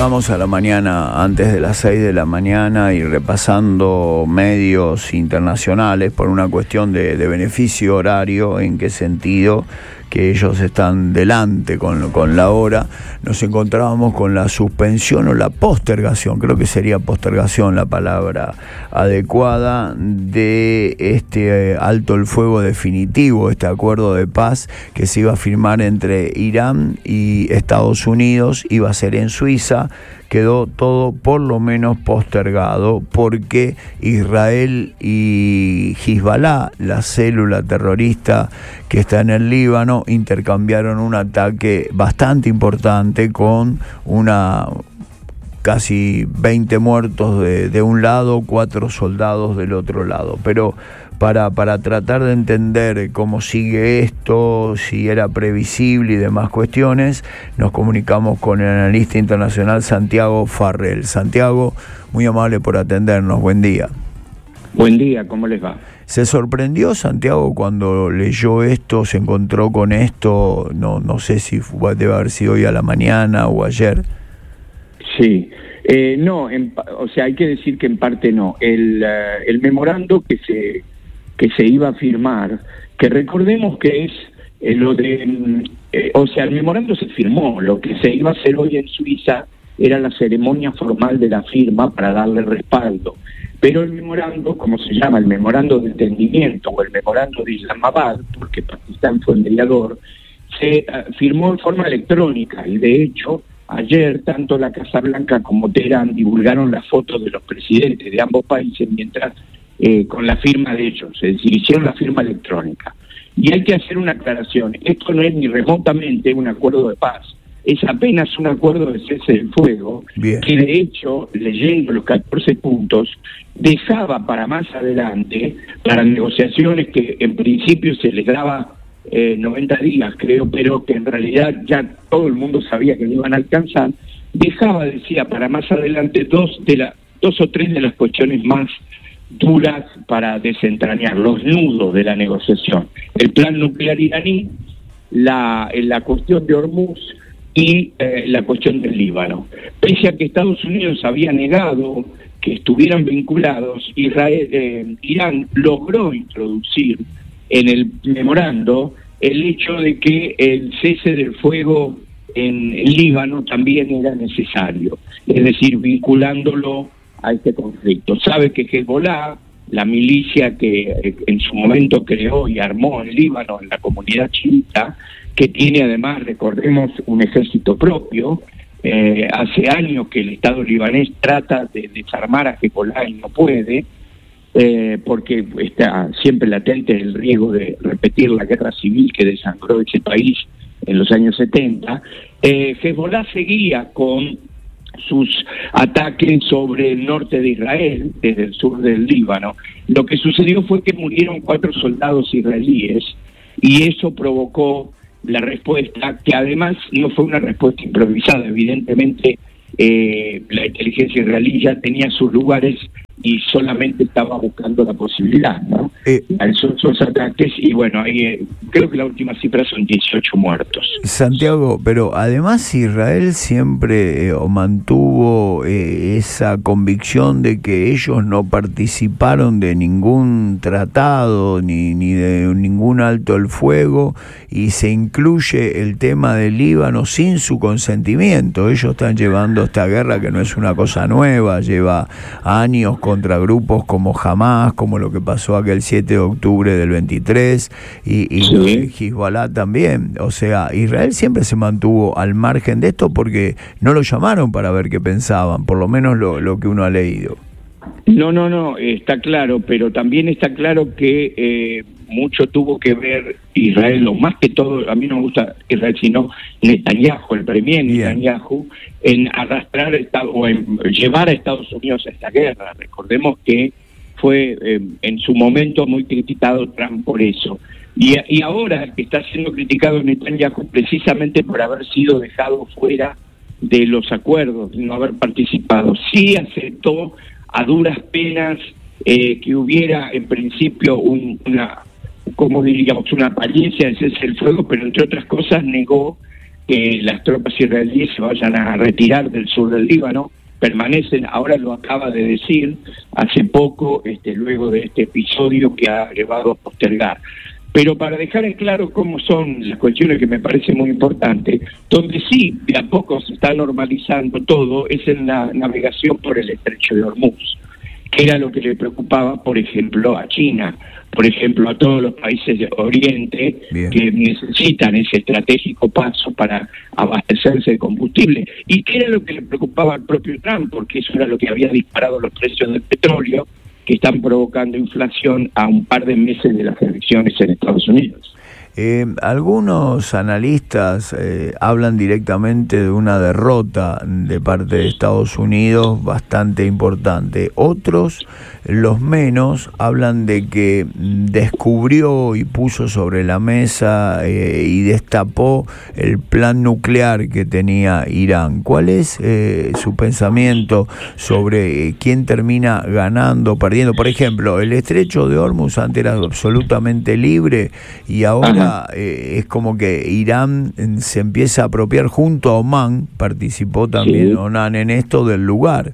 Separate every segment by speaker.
Speaker 1: Vamos a la mañana, antes de las 6 de la mañana, y repasando medios internacionales por una cuestión de beneficio horario. ¿En qué sentido? Que ellos están delante con la hora. Nos encontrábamos con la suspensión o la postergación, creo que sería postergación la palabra adecuada, de este alto el fuego definitivo, este acuerdo de paz que se iba a firmar entre Irán y Estados Unidos. Iba a ser en Suiza. Quedó todo por lo menos postergado porque Israel y Hezbollah, la célula terrorista que está en el Líbano, intercambiaron un ataque bastante importante con casi 20 muertos de un lado, 4 soldados del otro lado. Pero para tratar de entender cómo sigue esto, si era previsible y demás cuestiones, nos comunicamos con el analista internacional Santiago Farrell. Santiago, muy amable por atendernos, buen día.
Speaker 2: Buen día, ¿cómo les va?
Speaker 1: ¿Se sorprendió, Santiago, cuando leyó esto, se encontró con esto? No sé si debe haber sido hoy a la mañana o ayer.
Speaker 2: Sí, no, o sea, hay que decir que en parte no. El memorando que se iba a firmar, que recordemos que es lo de... o sea, el memorando se firmó, lo que se iba a hacer hoy en Suiza era la ceremonia formal de la firma para darle respaldo. Pero el memorando, como se llama, el memorando de entendimiento o el memorando de Islamabad, porque Pakistán fue el mediador, se firmó en forma electrónica y de hecho ayer tanto la Casa Blanca como Teherán divulgaron las fotos de los presidentes de ambos países mientras con la firma de ellos, es decir, hicieron la firma electrónica. Y hay que hacer una aclaración, esto no es ni remotamente un acuerdo de paz, es apenas un acuerdo de cese del fuego. Bien. Que de hecho, leyendo los 14 puntos, dejaba para más adelante, para negociaciones que en principio se les daba 90 días, creo, pero que en realidad ya todo el mundo sabía que no iban a alcanzar, dejaba, decía, para más adelante dos o tres de las cuestiones más duras para desentrañar, los nudos de la negociación: el plan nuclear iraní, la cuestión de Hormuz y la cuestión del Líbano. Pese a que Estados Unidos había negado que estuvieran vinculados, Irán logró introducir en el memorando el hecho de que el cese del fuego en el Líbano también era necesario, es decir, vinculándolo a este conflicto. Sabe que Hezbollah, la milicia que en su momento creó y armó en Líbano, en la comunidad chiita, que tiene además, recordemos, un ejército propio, hace años que el Estado libanés trata de desarmar a Hezbollah y no puede, porque está siempre latente el riesgo de repetir la guerra civil que desangró ese país en los años 70. Hezbollah seguía con sus ataques sobre el norte de Israel, desde el sur del Líbano. Lo que sucedió fue que murieron 4 soldados israelíes y eso provocó la respuesta, que además no fue una respuesta improvisada. Evidentemente la inteligencia israelí ya tenía sus lugares y solamente estaba buscando la posibilidad, ¿no? Esos ataques, y bueno, ahí creo que la última cifra son 18 muertos.
Speaker 1: Santiago, pero además Israel siempre mantuvo esa convicción de que ellos no participaron de ningún tratado ni de ningún alto el fuego, y se incluye el tema del Líbano sin su consentimiento. Ellos están llevando esta guerra que no es una cosa nueva, lleva años contra grupos como Hamas, como lo que pasó aquel 7 de octubre del 23, y sí. Hezbollah también. O sea, Israel siempre se mantuvo al margen de esto porque no lo llamaron para ver qué pensaban, por lo menos lo que uno ha leído.
Speaker 2: No, está claro, pero también está claro que mucho tuvo que ver Israel, lo más que todo, a mí no me gusta Israel, sino Netanyahu, el premier Netanyahu, en arrastrar o en llevar a Estados Unidos a esta guerra. Recordemos que fue en su momento muy criticado Trump por eso. Y ahora está siendo criticado Netanyahu precisamente por haber sido dejado fuera de los acuerdos, no haber participado. Sí aceptó a duras penas que hubiera en principio una apariencia de cese el fuego, pero entre otras cosas negó que las tropas israelíes se vayan a retirar del sur del Líbano. Permanecen, ahora lo acaba de decir hace poco, luego de este episodio que ha llevado a postergar. Pero para dejar en claro cómo son las cuestiones, que me parece muy importante, donde sí de a poco se está normalizando todo es en la navegación por el estrecho de Hormuz, que era lo que le preocupaba, por ejemplo, a China, por ejemplo, a todos los países de Oriente. Bien. Que necesitan ese estratégico paso para abastecerse de combustible. Y que era lo que le preocupaba al propio Trump, porque eso era lo que había disparado los precios del petróleo, que están provocando inflación a un par de meses de las elecciones en Estados Unidos.
Speaker 1: Algunos analistas hablan directamente de una derrota de parte de Estados Unidos bastante importante. Otros, los menos, hablan de que descubrió y puso sobre la mesa y destapó el plan nuclear que tenía Irán. ¿Cuál es su pensamiento sobre quién termina ganando, perdiendo? Por ejemplo, el estrecho de Hormuz antes era absolutamente libre y ahora es como que Irán se empieza a apropiar junto a Omán, participó también Oman en esto del lugar.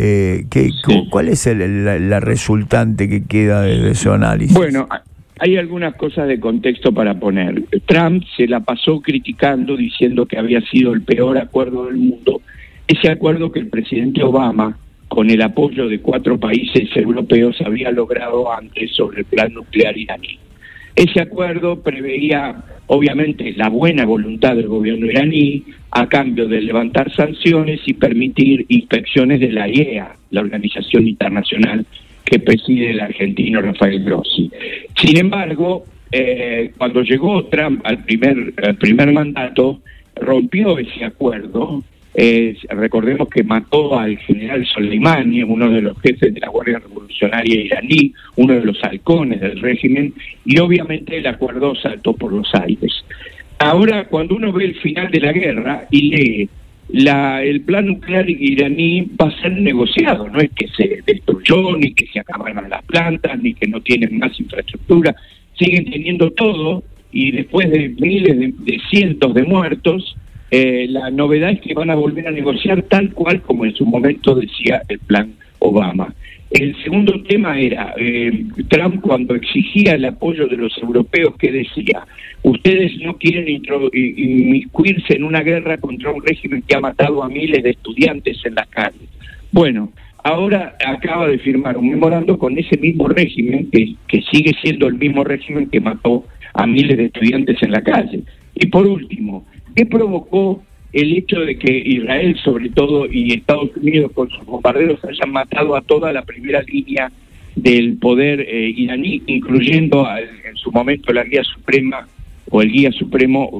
Speaker 1: ¿Cuál es la resultante que queda de su análisis?
Speaker 2: Bueno, hay algunas cosas de contexto para poner. Trump se la pasó criticando, diciendo que había sido el peor acuerdo del mundo. Ese acuerdo que el presidente Obama, con el apoyo de 4 países europeos, había logrado antes sobre el plan nuclear iraní. Ese acuerdo preveía, obviamente, la buena voluntad del gobierno iraní a cambio de levantar sanciones y permitir inspecciones de la IAEA, la organización internacional que preside el argentino Rafael Grossi. Sin embargo, cuando llegó Trump al primer mandato, rompió ese acuerdo. Recordemos que mató al general Soleimani, uno de los jefes de la Guardia Revolucionaria iraní, uno de los halcones del régimen, y obviamente el acuerdo saltó por los aires. Ahora, cuando uno ve el final de la guerra y lee el plan nuclear iraní, va a ser negociado, no es que se destruyó, ni que se acabaron las plantas, ni que no tienen más infraestructura, siguen teniendo todo, y después de miles de cientos de muertos, la novedad es que van a volver a negociar tal cual como en su momento decía el plan Obama. El segundo tema era, Trump cuando exigía el apoyo de los europeos, que decía, ustedes no quieren inmiscuirse en una guerra contra un régimen que ha matado a miles de estudiantes en las calles. Bueno, ahora acaba de firmar un memorando con ese mismo régimen, que sigue siendo el mismo régimen que mató a miles de estudiantes en la calle. Y por último, ¿qué provocó el hecho de que Israel, sobre todo, y Estados Unidos con sus bombarderos hayan matado a toda la primera línea del poder iraní, incluyendo en su momento la guía suprema o el guía supremo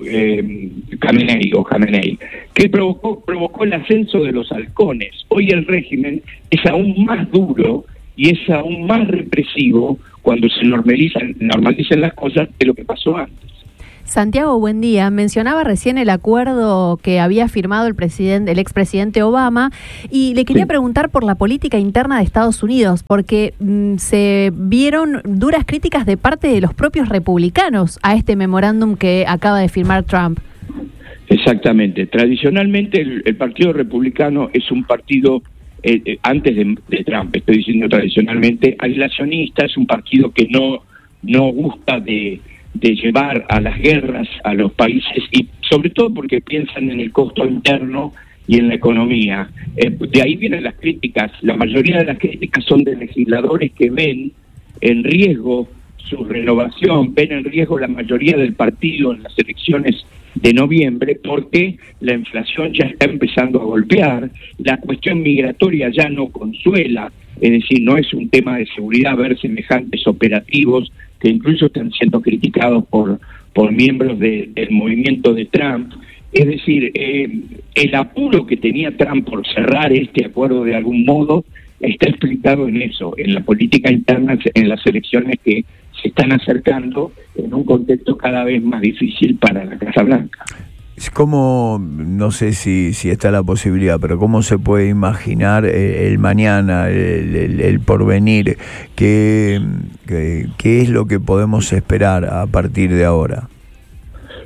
Speaker 2: Khamenei? ¿Qué provocó el ascenso de los halcones? Hoy el régimen es aún más duro y es aún más represivo cuando se normalizan las cosas de lo que pasó antes.
Speaker 3: Santiago, buen día. Mencionaba recién el acuerdo que había firmado el expresidente Obama, y le quería preguntar por la política interna de Estados Unidos, porque se vieron duras críticas de parte de los propios republicanos a este memorándum que acaba de firmar Trump.
Speaker 2: Exactamente. Tradicionalmente el Partido Republicano es un partido, antes de Trump, estoy diciendo tradicionalmente, aislacionista, es un partido que no gusta de llevar a las guerras a los países, y sobre todo porque piensan en el costo interno y en la economía. De ahí vienen las críticas. La mayoría de las críticas son de legisladores que ven en riesgo su renovación, ven en riesgo la mayoría del partido en las elecciones de noviembre, porque la inflación ya está empezando a golpear, la cuestión migratoria ya no consuela, es decir, no es un tema de seguridad ver semejantes operativos que incluso están siendo criticados por miembros del movimiento de Trump. Es decir, el apuro que tenía Trump por cerrar este acuerdo de algún modo está explicado en eso, en la política interna, en las elecciones que se están acercando en un contexto cada vez más difícil para la Casa Blanca.
Speaker 1: ¿Cómo, no sé si está la posibilidad, pero cómo se puede imaginar el mañana, el porvenir? ¿Qué es lo que podemos esperar a partir de ahora?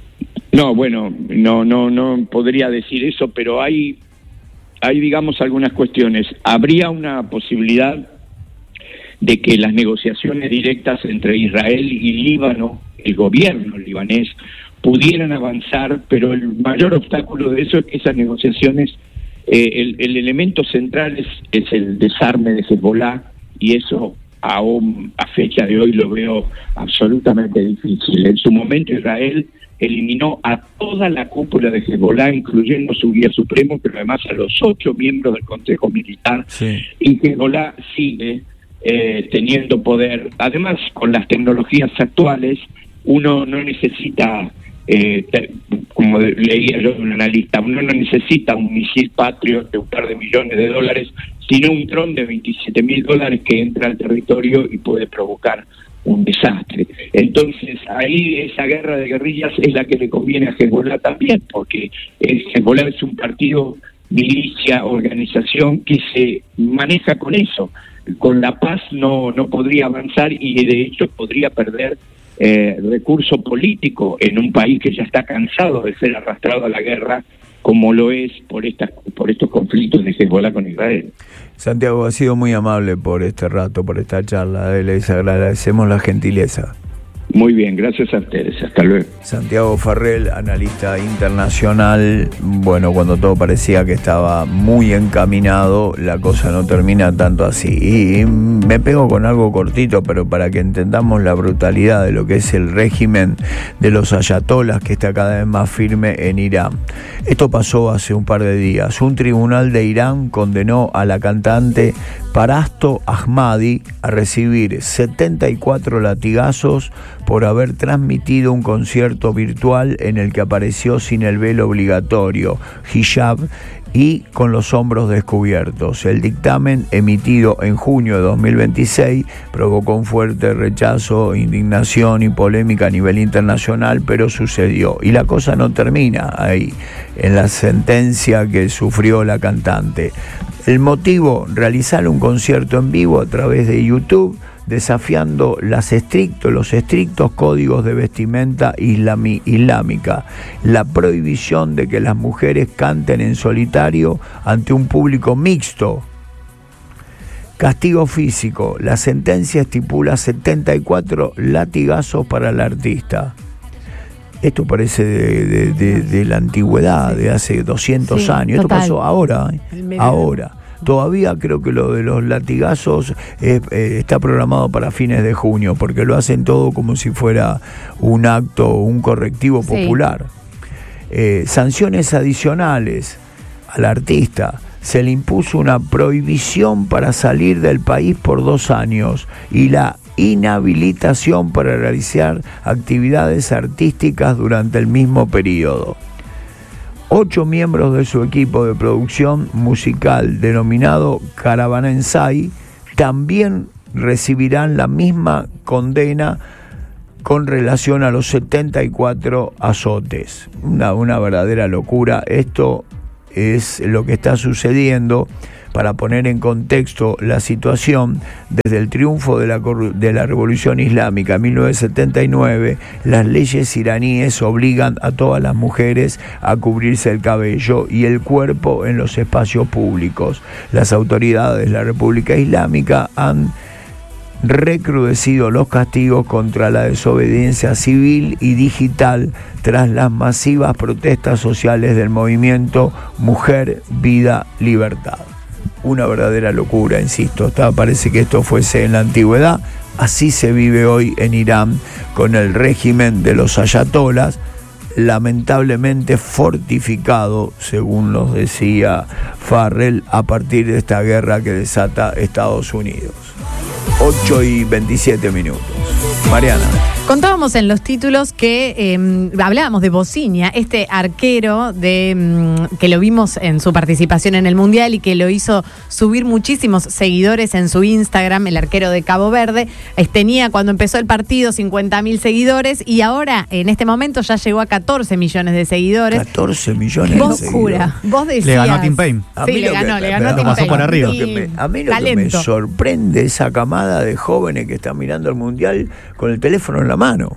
Speaker 2: No, bueno, no podría decir eso, pero hay digamos algunas cuestiones. Habría una posibilidad de que las negociaciones directas entre Israel y Líbano, el gobierno libanés, pudieran avanzar, pero el mayor obstáculo de eso es que esas negociaciones, el elemento central es el desarme de Hezbollah, y eso aún a fecha de hoy lo veo absolutamente difícil. En su momento Israel eliminó a toda la cúpula de Hezbollah, incluyendo su guía supremo, pero además a los 8 miembros del Consejo Militar, sí. Y Hezbollah sigue teniendo poder. Además, con las tecnologías actuales, uno no necesita, como leía yo de un analista, uno no necesita un misil Patriot de un par de millones de dólares, sino un dron de $27,000 que entra al territorio y puede provocar un desastre. Entonces, ahí esa guerra de guerrillas es la que le conviene a Hezbollah también, porque Hezbollah es un partido, milicia, organización que se maneja con eso. Con la paz no podría avanzar, y de hecho podría perder recurso político en un país que ya está cansado de ser arrastrado a la guerra, como lo es por estos conflictos de Hezbollah con Israel.
Speaker 1: Santiago, ha sido muy amable por este rato, por esta charla. Les agradecemos la gentileza.
Speaker 2: Muy bien, gracias a ustedes. Hasta luego.
Speaker 1: Santiago Farrell, analista internacional. Bueno, cuando todo parecía que estaba muy encaminado, la cosa no termina tanto así. Y me pego con algo cortito, pero para que entendamos la brutalidad de lo que es el régimen de los ayatolás, que está cada vez más firme en Irán. Esto pasó hace un par de días. Un tribunal de Irán condenó a la cantante Parasto Ahmadi a recibir 74 latigazos por haber transmitido un concierto virtual en el que apareció sin el velo obligatorio, hijab, y con los hombros descubiertos. El dictamen, emitido en junio de 2026, provocó un fuerte rechazo, indignación y polémica a nivel internacional, pero sucedió. Y la cosa no termina ahí, en la sentencia que sufrió la cantante. El motivo, realizar un concierto en vivo a través de YouTube, desafiando los estrictos códigos de vestimenta islámica, la prohibición de que las mujeres canten en solitario ante un público mixto. Castigo físico, la sentencia estipula 74 latigazos para el artista. Esto parece de la antigüedad, de hace 200 años. Esto pasó ahora. Todavía creo que lo de los latigazos está programado para fines de junio, porque lo hacen todo como si fuera un acto, un correctivo popular. Sanciones adicionales al artista. Se le impuso una prohibición para salir del país por 2 años y la inhabilitación para realizar actividades artísticas durante el mismo periodo. 8 miembros de su equipo de producción musical, denominado Caravanserai, también recibirán la misma condena con relación a los 74 azotes. Una verdadera locura. Esto es lo que está sucediendo. Para poner en contexto la situación, desde el triunfo de la Revolución Islámica en 1979, las leyes iraníes obligan a todas las mujeres a cubrirse el cabello y el cuerpo en los espacios públicos. Las autoridades de la República Islámica han recrudecido los castigos contra la desobediencia civil y digital tras las masivas protestas sociales del movimiento Mujer, Vida, Libertad. Una verdadera locura, insisto. Parece que esto fuese en la antigüedad. Así se vive hoy en Irán con el régimen de los ayatolás, lamentablemente fortificado, según nos decía Farrell, a partir de esta guerra que desata Estados Unidos. 8:27. Mariana.
Speaker 3: Contábamos en los títulos que hablábamos de Bocinia, este arquero que lo vimos en su participación en el Mundial y que lo hizo subir muchísimos seguidores en su Instagram, el arquero de Cabo Verde. Tenía cuando empezó el partido 50.000 seguidores y ahora en este momento ya llegó a 14 millones de seguidores.
Speaker 1: 14 millones de seguidores.
Speaker 3: Vos decías.
Speaker 4: Le ganó a Tim Payne.
Speaker 3: Sí, le ganó a Tim Payne.
Speaker 4: Pasó por arriba.
Speaker 1: A mí lo que me sorprende esa camada de jóvenes que están mirando el Mundial con el teléfono en la mano.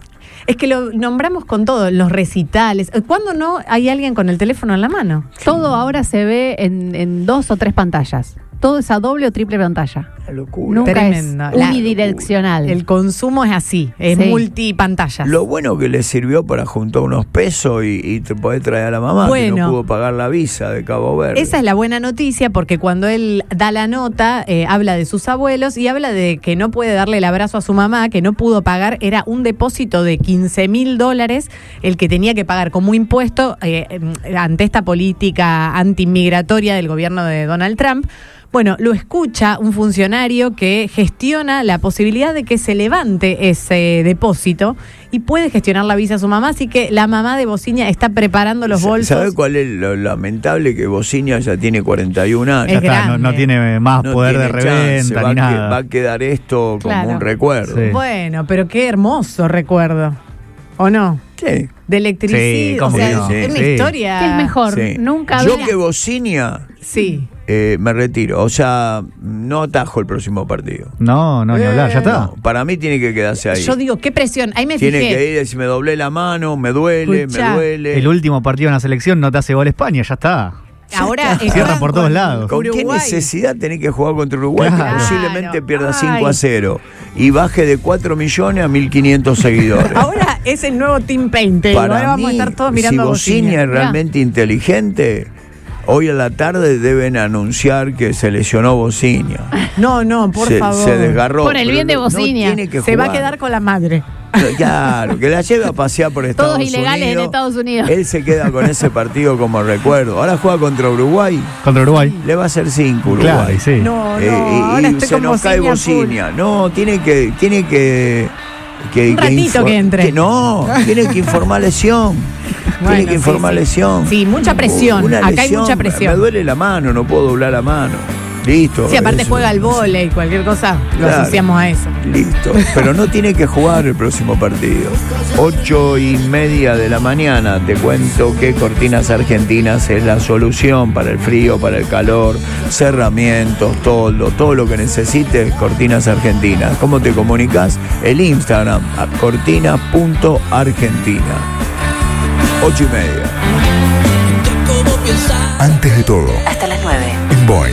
Speaker 4: Es que lo nombramos con todo, los recitales. ¿Cuándo no hay alguien con el teléfono en la mano?
Speaker 3: Todo ahora se ve en 2 o 3 pantallas. Todo es a doble o triple pantalla.
Speaker 1: Una locura.
Speaker 3: Nunca
Speaker 4: Tremendo.
Speaker 3: es unidireccional.
Speaker 4: El consumo es así, es
Speaker 3: Sí.
Speaker 4: multipantallas.
Speaker 1: Lo bueno que le sirvió para juntar unos pesos y te podés traer a la mamá,
Speaker 4: Bueno.
Speaker 1: que no pudo pagar la visa de Cabo Verde.
Speaker 4: Esa es la buena noticia, porque cuando él da la nota, habla de sus abuelos y habla de que no puede darle el abrazo a su mamá, que no pudo pagar, era un depósito de $15.000 el que tenía que pagar como impuesto ante esta política antiinmigratoria del gobierno de Donald Trump. Bueno, lo escucha un funcionario que gestiona la posibilidad de que se levante ese depósito y puede gestionar la visa a su mamá, así que la mamá de Bociña está preparando los bolsos.
Speaker 1: ¿Sabe cuál es lo lamentable? Que Bociña ya tiene 41 años.
Speaker 4: Es
Speaker 5: Ya está, no
Speaker 4: grande.
Speaker 5: tiene más
Speaker 1: No
Speaker 5: poder de
Speaker 1: tiene chance,
Speaker 5: reventa
Speaker 1: va
Speaker 5: ni nada.
Speaker 1: va a quedar esto como
Speaker 4: Claro.
Speaker 1: un recuerdo.
Speaker 5: Sí.
Speaker 4: Bueno, pero qué hermoso recuerdo, ¿o no?
Speaker 1: Sí.
Speaker 4: De electricidad,
Speaker 5: Sí,
Speaker 4: o
Speaker 5: ¿cómo
Speaker 4: sea,
Speaker 1: que no?
Speaker 4: es una
Speaker 1: Sí.
Speaker 4: historia.
Speaker 3: ¿Qué es mejor?
Speaker 1: Sí.
Speaker 3: Nunca
Speaker 1: Yo
Speaker 3: ver-
Speaker 1: que Bociña
Speaker 4: Sí.
Speaker 1: me retiro. O sea, no atajo el próximo partido.
Speaker 5: No, ni hablar, ya está.
Speaker 1: No, para mí tiene que quedarse ahí.
Speaker 4: Yo digo, qué presión. Ahí me
Speaker 1: Tiene
Speaker 4: fijé.
Speaker 1: que ir, si me doblé la mano, me duele,
Speaker 4: Escuchá.
Speaker 1: me duele.
Speaker 5: El último partido en la selección no te hace gol España, ya está.
Speaker 4: Ahora
Speaker 5: Cierran por todos lados.
Speaker 1: ¿Con qué
Speaker 4: Uruguay.
Speaker 1: necesidad tenés que jugar contra Uruguay?
Speaker 5: Claro.
Speaker 1: Que posiblemente pierda
Speaker 4: Ay.
Speaker 1: 5-0 y baje de 4 millones a 1.500 seguidores.
Speaker 4: Ahora es el nuevo Team Painter. Ahora vamos a estar todos mirando
Speaker 1: si
Speaker 4: a
Speaker 1: Bociña
Speaker 4: Bociña.
Speaker 1: es realmente inteligente, hoy a la tarde deben anunciar que se lesionó Bociña.
Speaker 4: No, por favor.
Speaker 1: Se desgarró.
Speaker 3: Por el
Speaker 1: pero
Speaker 3: bien de
Speaker 1: no
Speaker 3: Bociña.
Speaker 1: tiene que
Speaker 4: Se va a
Speaker 1: jugar.
Speaker 4: quedar con la madre.
Speaker 1: Claro, que la lleve a pasear por Estados
Speaker 3: Todos
Speaker 1: Unidos.
Speaker 3: ilegales en Estados Unidos.
Speaker 1: Él se queda con ese partido como recuerdo. Ahora juega contra Uruguay.
Speaker 5: Contra Uruguay.
Speaker 1: Le va a hacer 5 Uruguay.
Speaker 5: Claro, y sí.
Speaker 4: No,
Speaker 1: Y
Speaker 4: ahora estoy
Speaker 1: se
Speaker 4: con
Speaker 1: nos cae
Speaker 4: Bociña.
Speaker 1: Bociña. No, tiene que
Speaker 4: Un ratito que entre.
Speaker 1: No, tiene que informar lesión.
Speaker 4: Bueno,
Speaker 1: Tiene que informar
Speaker 4: sí.
Speaker 1: lesión.
Speaker 4: Sí, mucha presión.
Speaker 1: Una
Speaker 4: Acá hay
Speaker 1: lesión,
Speaker 4: mucha presión.
Speaker 1: Me duele la mano, no puedo doblar la mano. Listo.
Speaker 4: Sí, aparte
Speaker 1: eso.
Speaker 4: juega al vóley, cualquier cosa lo
Speaker 1: Claro.
Speaker 4: asociamos a eso.
Speaker 1: Listo, pero no tiene que jugar el próximo partido. 8:30 de la mañana, te cuento que Cortinas Argentinas es la solución para el frío, para el calor, cerramientos, todo lo que necesites, Cortinas Argentinas. ¿Cómo te comunicas? El Instagram, a cortina.argentina. 8:30.
Speaker 6: Antes de todo,
Speaker 7: Hasta las 9.
Speaker 6: en Boeing.